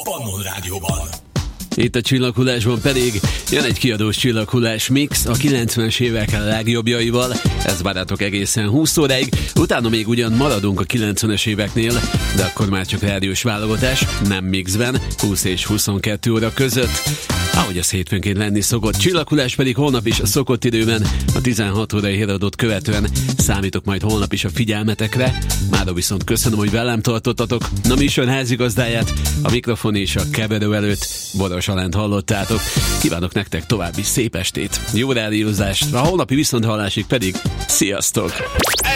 Pannon Rádióban. Itt a Csillaghullásban pedig jön egy kiadós Csillaghullás mix a 90-es évek legjobbjaival. Ez várjátok egészen 20 óráig. Utána még ugyan maradunk a 90-es éveknél, de akkor már csak rádiós válogatás, nem mixben, 20 és 22 óra között. Ahogy az hétfőnként lenni szokott. Csillaghullás pedig holnap is a szokott időben, a 16 órai híradót követően számítok majd holnap is a figyelmetekre. Mára viszont köszönöm, hogy velem tartottatok. Na műsor házigazdáját, a mikrofon és a keverő előtt Boros Alánt hallottátok. Kívánok nektek további szép estét, jó rádiózást, a holnapi viszonthallásig pedig sziasztok!